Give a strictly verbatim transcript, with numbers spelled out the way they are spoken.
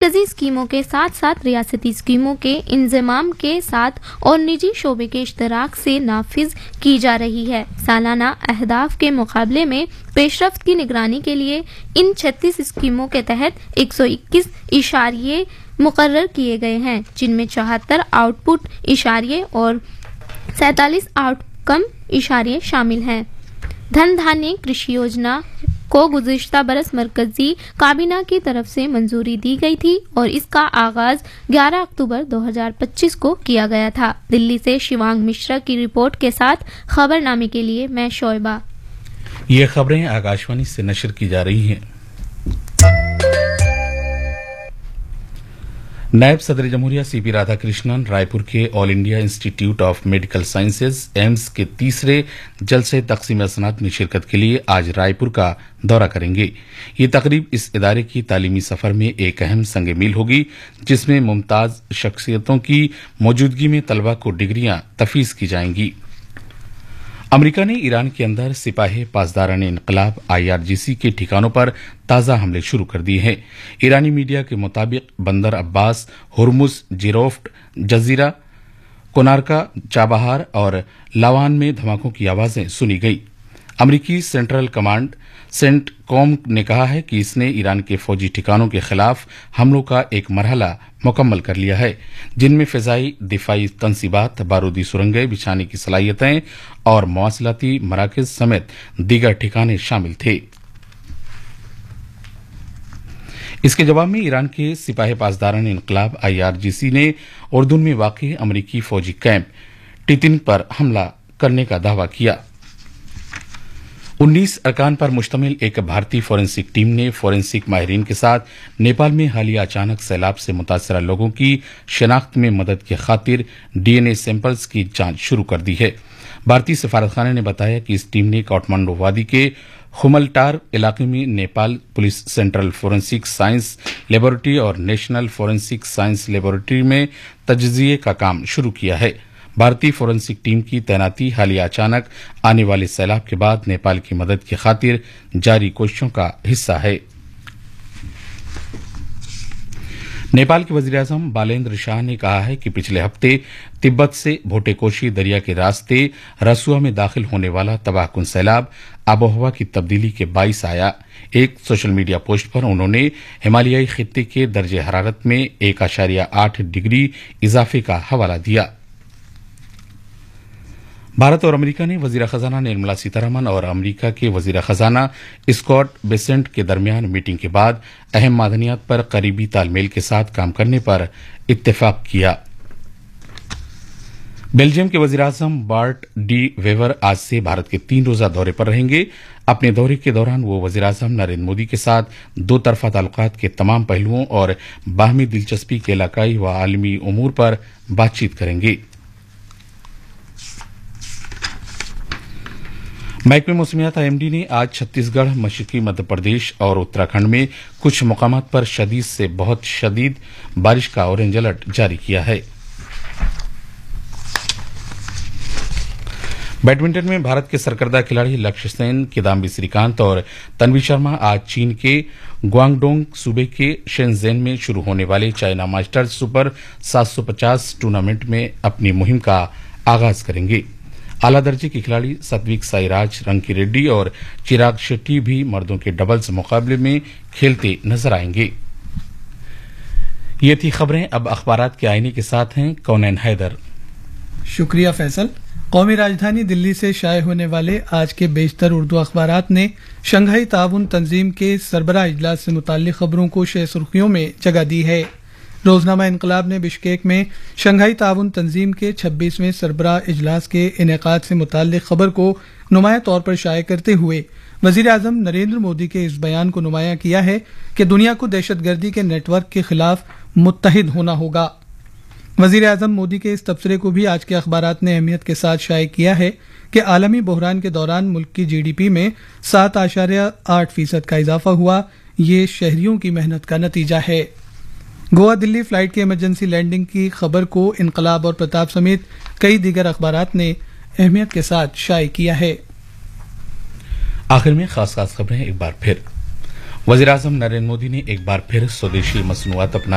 मरकजी स्कीमों के साथ साथ रियासती स्कीमों के इंजमाम के साथ और निजी शोबे के इश्तराक से नाफिज की जा रही है। सालाना अहदाफ के मुकाबले में पेशरफ्त की निगरानी के लिए इन छत्तीस स्कीमों के तहत एक सौ इक्कीस इशारिये मुकर्रर किए गए हैं, जिनमें चौहत्तर आउटपुट इशारिये और सैंतालीस आउटकम इशारिये शामिल हैं। धन धान्य कृषि योजना को गुज़िश्ता बरस मरकजी काबीना की तरफ से मंजूरी दी गई थी और इसका आगाज ग्यारह अक्टूबर दो हज़ार पच्चीस को किया गया था। दिल्ली से शिवांग मिश्रा की रिपोर्ट के साथ खबरनामे के लिए मैं शोएबा। ये खबरें आकाशवाणी से नशर की जा रही हैं। नायब सदर जमहूरिया सीपी राधाकृष्णन रायपुर के all India institute of medical sciences AIIMS के तीसरे जलसे तकसीम असनाद में शिरकत के लिए आज रायपुर का दौरा करेंगे। ये तकरीब इस इदारे की तालीमी सफर में एक अहम संग मील होगी, जिसमें मुमताज शख्सियतों की मौजूदगी में तलबा को डिग्रियां तफवीज की जाएंगी। अमेरिका ने ईरान के अंदर सिपाही पासदारान इनकलाब आईआरजीसी के ठिकानों पर ताज़ा हमले शुरू कर दिए हैं। ईरानी मीडिया के मुताबिक बंदर अब्बास, हुर्मुज, जिरोफ्ट, जजीरा, कोनारका, चाबहार और लावान में धमाकों की आवाजें सुनी गई। अमरीकी सेंट्रल कमांड सेंट कॉम ने कहा है कि इसने ईरान के फौजी ठिकानों के खिलाफ हमलों का एक मरहला मुकम्मल कर लिया है, जिनमें फिजाई दिफाई तनसीबात, बारूदी सुरंगें बिछाने की सलाहियतें और मवासिलाती मराकज समेत दीगर ठिकाने शामिल थे। इसके जवाब में ईरान के सिपाही पासदारान इनकलाब आईआरजीसी ने उर्दून में वाक़ अमरीकी फौजी कैंप टितिन पर हमला करने का दावा किया। उन्नीस अरकान पर मुश्तमिल एक भारतीय फोरेंसिक टीम ने फोरेंसिक माहिरीन के साथ नेपाल में हालिया अचानक सैलाब से मुतासरा लोगों की शिनाख्त में मदद की खातिर डीएनए सैंपल्स की जांच शुरू कर दी है। भारतीय सफारतखाने ने बताया कि इस टीम ने काठमांडू वादी के खुमलटार इलाके में Nepal police central forensic science laboratory और नेशनल फोरेंसिक साइंस लेबोरेटरी में तजज़िये का काम शुरू किया है। भारतीय फोरेंसिक टीम की तैनाती हालिया अचानक आने वाले सैलाब के बाद नेपाल की मदद की खातिर जारी कोशिशों का हिस्सा है। नेपाल के वजीर-ए-आज़म बालेंद्र शाह ने कहा है कि पिछले हफ्ते तिब्बत से भोटेकोशी दरिया के रास्ते रसुआ में दाखिल होने वाला तबाहकुन सैलाब आबोहवा की तब्दीली के बाइस आया। एक सोशल मीडिया पोस्ट पर उन्होंने हिमालयाई खित्ते के दर्जे हरारत में एक आशारिया आठ डिग्री इजाफे का हवाला दिया। भारत और अमेरिका ने वजीर खजाना निर्मला सीतारमन और अमेरिका के वजीर खजाना स्कॉट बेसेंट के दरमियान मीटिंग के बाद अहम मादनियात पर करीबी तालमेल के साथ काम करने पर इत्तेफाक किया। बेल्जियम के वजीर आजम बार्ट डी वेवर आज से भारत के तीन रोजा दौरे पर रहेंगे। अपने दौरे के दौरान वो वजीर आजम नरेंद्र मोदी के साथ दो तरफा ताल्लुकात के तमाम पहलुओं और बाहमी दिलचस्पी के इलाकाई व आलमी उमूर पर बातचीत करेंगे। महकमे मौसमियात आईएमडी ने आज छत्तीसगढ़, मशरकी मध्य प्रदेश और उत्तराखंड में कुछ मकामात पर शदीद से बहुत शदीद बारिश का ऑरेंज अलर्ट जारी किया है। बैडमिंटन में भारत के सरकर्दा खिलाड़ी लक्ष्य सेन, किदाम्बी श्रीकांत और तन्वी शर्मा आज चीन के ग्वांगडोंग सूबे के शेनजेन में शुरू होने वाले चाइना मास्टर्स सुपर सात सौ पचास टूर्नामेंट में अपनी मुहिम का आगाज करेंगे। आला दर्जे के खिलाड़ी सात्विक साईराज, रंकी रेड्डी और चिराग शेट्टी भी मर्दों के डबल्स मुकाबले में खेलते नजर आएंगे। ये थी खबरें। अब अखबारात के आईने के साथ हैं कौनैन हैदर। शुक्रिया फैसल। कौमी राजधानी दिल्ली से शाये होने वाले आज के बेशतर उर्दू अखबारात ने शंघाई ताउन तंजीम के सरबराह इजलास से मुताल्लिक खबरों को शे सुर्खियों में जगह दी है। रोजनामा इनकलाब ने बिश्केक में शंघाई ताउन तंजीम के छब्बीसवें सरबराह इजलास के इनेकाद से मुताल्लिक खबर को नुमाया तौर पर शाये करते हुए वजीर आजम नरेंद्र मोदी के इस बयान को नुमाया किया है कि दुनिया को दहशतगर्दी के नेटवर्क के खिलाफ मुत्तहिद होना होगा। वजीर आजम मोदी के इस तबसरे को भी आज के अखबारात ने अहमियत के साथ शाये किया है कि आलमी बहरान के दौरान मुल्क की जीडीपी में सात आशार्य आठ फीसद का इजाफा हुआ। ये शहरियों की मेहनत का नतीजा है। गोवा दिल्ली फ्लाइट की इमरजेंसी लैंडिंग की खबर को इनकलाब और प्रताप समेत कई दीगर अखबारात ने अहमियत के साथ शाये किया है। आखिर में खास खास खबरें एक बार फिर। वजीर आजम नरेंद्र मोदी ने एक बार फिर स्वदेशी मसनूआत अपना